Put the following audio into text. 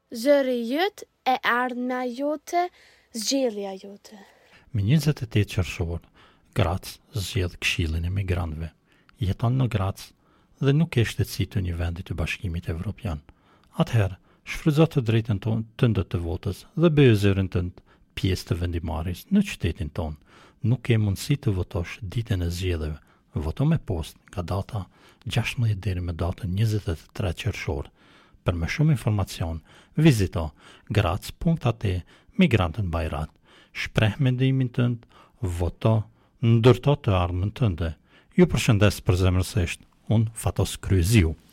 zëri jytë e ardhmja jote, zgjedhja jote. Me 28 qershor, Graz zgjedh Këshillin e Migrantëve. Jeton në Graz dhe nuk ke shtetësi të një vendi të Bashkimit Evropian. Atëherë, shfrytëzo të drejtën tënde të votës dhe bëje zërin tënd pjesë të vendimarrjes në qytetin tonë. Nuk ke mundësi të votosh ditën e zgjedhjeve. Voto me post nga data 16 deri me datën 23 qershor. Për më shumë informacion, vizito graz.at Migrantën Bajrat. Shpreh mendimin tënd, voto, ndërto të ardhmen tënde. Ju përshëndes përzemërsisht, unë Fatos Kryeziu.